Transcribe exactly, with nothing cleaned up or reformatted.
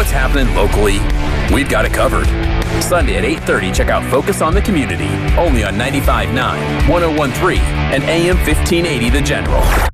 what's happening locally, we've got it covered. Sunday at eight thirty, check out Focus on the Community, only on ninety-five point nine, one oh one point three, and A M fifteen eighty The General.